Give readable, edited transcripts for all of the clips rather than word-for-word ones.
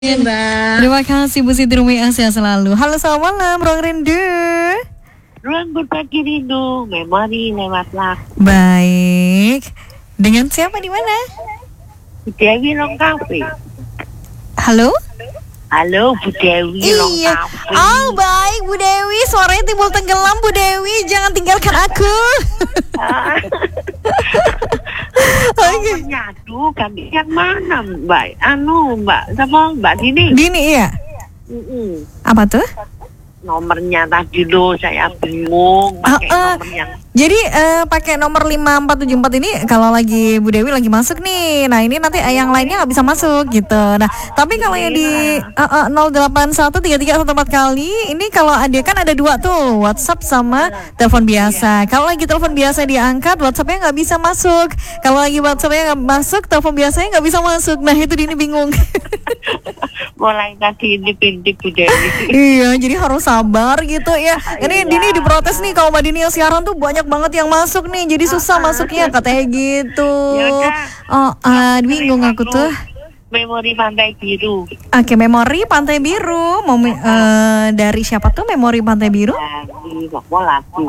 Mbak. Terima kasih Bu Siti Rumi, sehat selalu. Halo, selamat malam, Ruang Rindu. Ruang berbagi rindu, memori lewat lagu. Baik. Dengan siapa di mana? Dewi Long Cafe. Halo? Halo Bu Dewi Long Iya. Cafe. Oh, baik Bu Dewi. Suaranya timbul tenggelam Bu Dewi. Jangan tinggalkan aku. Oke. Nyadu kan yang mana Mbak? Mbak sama Mbak Dini. Dini iya. Apa tuh? Nomornya tadi loh saya bingung pakai nomor yang. Jadi pakai nomor 5474 ini kalau lagi Bu Dewi lagi masuk nih. Nah, ini nanti yang lainnya nggak bisa masuk gitu. Nah, tapi kalau yang di 08133144 kali ini kalau ada kan ada dua tuh, WhatsApp sama telepon biasa. Kalau lagi telepon biasa diangkat, WhatsAppnya nggak bisa masuk. Kalau lagi WhatsAppnya nggak masuk, telepon biasanya nggak bisa masuk. Nah, itu Dini bingung. Mulai tadi intip-intip Bu Dewi. Iya, jadi harus sabar gitu ya. Ini Dini diprotes nih kalau Mbak Dini yang siaran tuh banyak banget yang masuk nih, jadi susah masuknya katanya gitu. Bingung aku tuh. Memori Pantai Biru. Oke, Memori Pantai Biru. Mau dari siapa tuh Memori Pantai Biru? Dari lagu.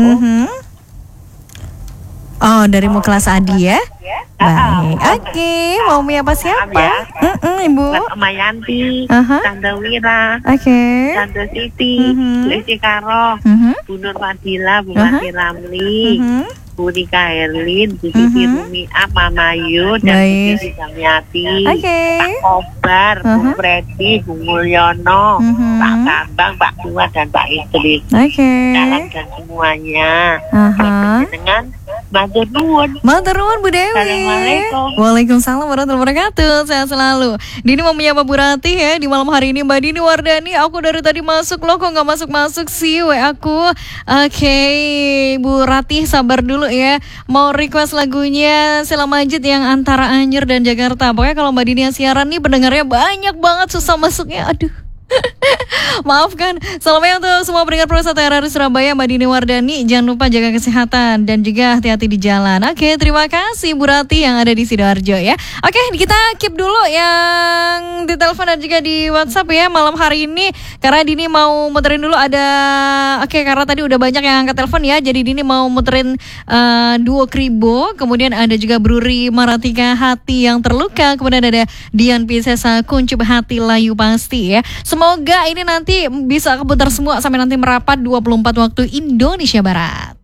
Oh, dari Muklas Adi ya. Baik. Oke, mau apa siapa? Ibu Mayanti, Tante Wira, Tante Siti, Lesti Karo, Bu Nur Fadila, Bu Mati Ramli, Bu Rika Herlin, Bu Siti Rumi, Mama Yu, dan Bu Siti Damiati, Pak Kobar, Bu Freddy, Bu Mulyono, Pak Kambang, Pak Tua, dan Pak Idris. Dalam dan semuanya. Dengan Matur nuwun Bu Dewi. Assalamualaikum. Waalaikumsalam warahmatullahi wabarakatuh. Sehat selalu. Dini mau menyapa Bu Ratih ya di malam hari ini. Mbak Dini Wardani, aku dari tadi masuk loh, kok nggak masuk sih WA aku. Oke, Bu Ratih sabar dulu ya. Mau request lagunya Sheila Majid yang Antara Anyer dan Jakarta. Pokoknya kalau Mbak Dini yang siaran nih pendengarnya banyak banget, susah masuknya. Aduh. Maafkan. Salamnya untuk semua pendengar Pro RRI Surabaya, Mbak Dini Wardani. Jangan lupa jaga kesehatan dan juga hati-hati di jalan. Oke, terima kasih Bu Rati yang ada di Sidoarjo ya. Oke, kita keep dulu yang di telepon dan juga di WhatsApp ya malam hari ini. Karena Dini mau muterin dulu ada. Oke, karena tadi udah banyak yang angkat telepon ya. Jadi Dini mau muterin duo Kribo. Kemudian ada juga Bruri Maratika Hati yang Terluka. Kemudian ada Dian Piscesa Kuncup Hati Layu Pasti ya. Semoga ini nanti bisa keputar semua sampai nanti merapat 24 waktu Indonesia Barat.